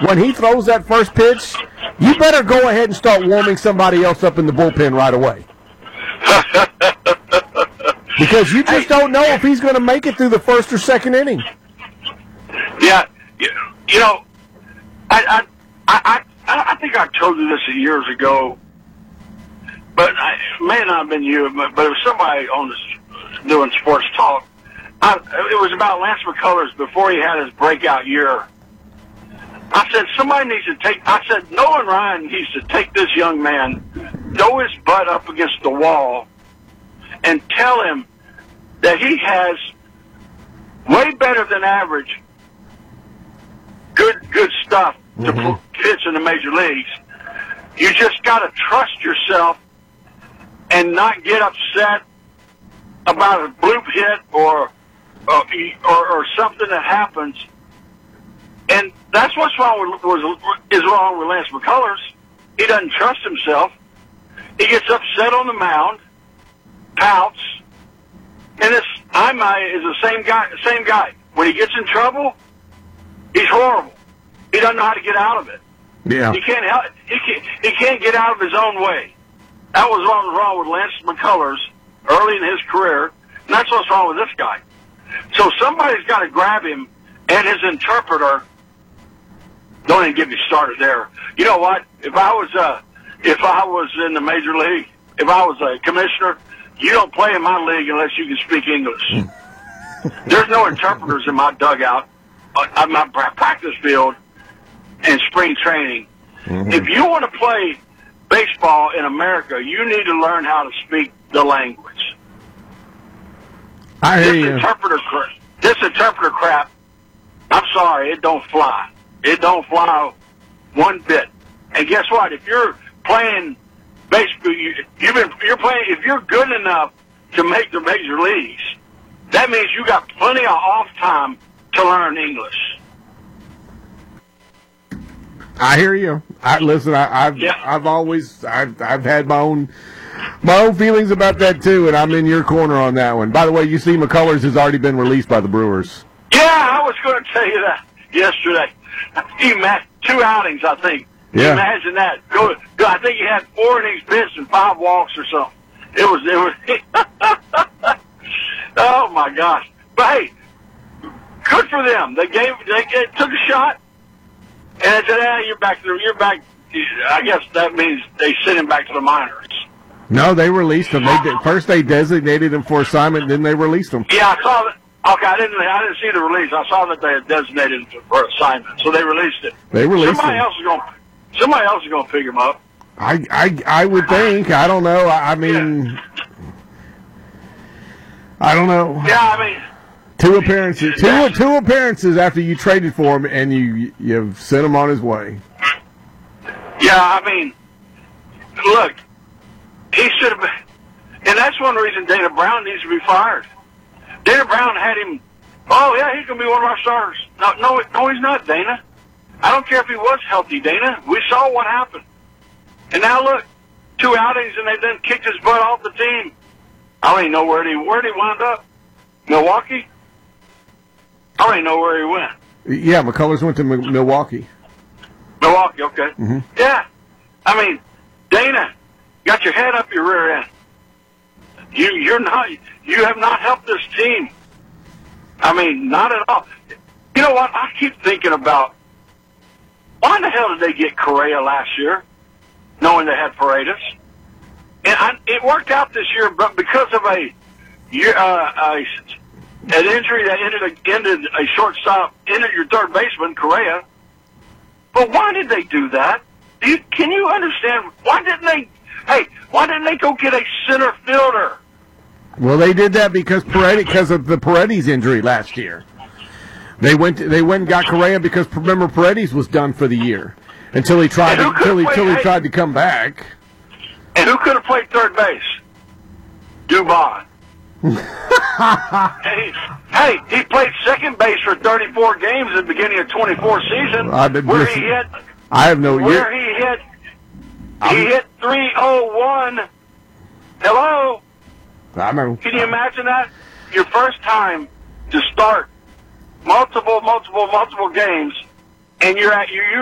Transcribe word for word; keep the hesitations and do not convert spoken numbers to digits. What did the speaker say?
when he throws that first pitch, you better go ahead and start warming somebody else up in the bullpen right away. Because you just don't know if he's going to make it through the first or second inning. Yeah, you, you know, I, I I I think I told you this years ago, but I, it may not have been you, but, but it was somebody on this doing sports talk. I, it was about Lance McCullers before he had his breakout year. I said, somebody needs to take, I said, Nolan Ryan needs to take this young man, throw his butt up against the wall, and tell him that he has way better than average good good stuff to mm-hmm. pitch in the major leagues. You just got to trust yourself and not get upset about a bloop hit or, or or or something that happens. And that's what's wrong with was is wrong with Lance McCullers. He doesn't trust himself. He gets upset on the mound, pouts, and this Imai is the same guy. Same guy. When he gets in trouble, he's horrible. He doesn't know how to get out of it. Yeah. He can't help. He can't. He can't get out of his own way. That was what was wrong with Lance McCullers early in his career, and that's what's wrong with this guy. So somebody's got to grab him and his interpreter. Don't even get me started there. You know what? If I was uh, if I was in the major league, if I was a commissioner, you don't play in my league unless you can speak English. There's no interpreters in my dugout, on my practice field, and spring training. Mm-hmm. If you want to play baseball in America, you need to learn how to speak the language. I hear this you. Interpreter, this interpreter crap, I'm sorry, it don't fly. It don't fly one bit. And guess what? If you're playing baseball, you, you've been, you're playing. If you're good enough to make the major leagues, that means you got plenty of off time to learn English. I hear you. I listen. I, I've yeah. I've always I've I've had my own my own feelings about that too, and I'm in your corner on that one. By the way, you see McCullers has already been released by the Brewers. Yeah, I was going to tell you that yesterday. He met two outings, I think. Yeah. Imagine that. Go, go, I think he had four innings pitched and five walks or something. It was it was. Oh my gosh! But hey, good for them. They gave they, they took a shot. And they said, "Ah, you're back to the, you're back." I guess that means they sent him back to the minors. No, they released him. They did, first they designated him for assignment, then they released him. Yeah, I saw that. Okay, I didn't. I didn't see the release. I saw that they had designated him for assignment, so they released it. They released somebody him. else is going. Somebody else is going to pick him up. I, I, I would think. I don't know. I, I mean, yeah. I don't know. Yeah, I mean. Two appearances, two two appearances after you traded for him, and you you've sent him on his way. Yeah, I mean, look, he should have been, and that's one reason Dana Brown needs to be fired. Dana Brown had him. Oh yeah, he's gonna be one of our starters. No, no, no, he's not, Dana. I don't care if he was healthy, Dana. We saw what happened, and now look, two outings, and they then kicked his butt off the team. I don't even know where he where he wound up. Milwaukee. I don't even know where he went. Yeah, McCullers went to M- Milwaukee. Milwaukee, okay. Mm-hmm. Yeah. I mean, Dana, got your head up your rear end. You, you're not, you have not helped this team. I mean, not at all. You know what? I keep thinking about, why in the hell did they get Correa last year, knowing they had Paredes? And I, it worked out this year, but because of a, uh, a an injury that ended a, ended a shortstop, ended your third baseman, Correa. But why did they do that? Do you, can you understand? Why didn't they, hey, why didn't they go get a center fielder? Well, they did that because Paredes, because of the Paredes injury last year. They went to, they went and got Correa because, remember, Paredes was done for the year until he tried to, until he, until he hey, tried to come back. And who could have played third base? Dubon. hey, hey, he played second base for thirty-four games at the beginning of twenty-four season. I did, where listen, he hit, I have no. Where he hit, I'm, he hit three oh one. Hello. I know. Can you imagine that? Your first time to start multiple, multiple, multiple games, and you're at you.